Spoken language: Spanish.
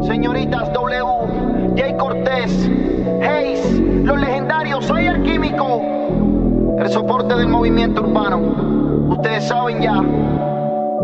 señoritas W, Jay Cortés, Hayes, los legendarios, soy el químico, el soporte del movimiento urbano. Ustedes saben ya.